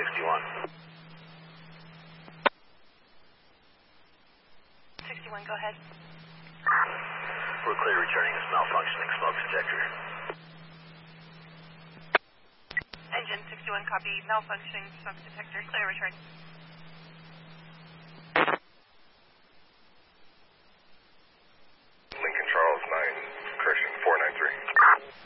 61. 61, go ahead. We're clear returning this malfunctioning smoke detector. Engine 61, copy. Malfunctioning smoke detector. Clear return.